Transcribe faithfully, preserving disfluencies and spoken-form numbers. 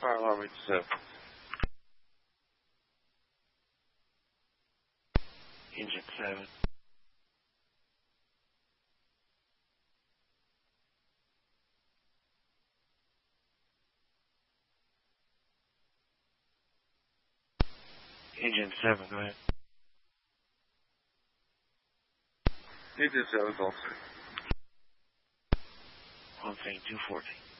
Fire alarm reach seven. Engine seven. Engine seven, go ahead. Engine seven, all set. One thing, two forty.